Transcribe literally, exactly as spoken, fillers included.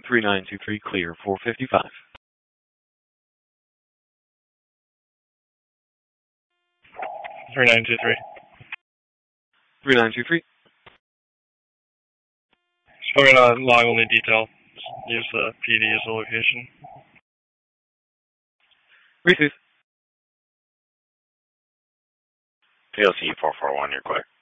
three nine two three, clear four fifty-five. three nine two three. three nine two three. Showing on log only detail. Just use the P D as the location. Receive. P L C four four one, you're clear.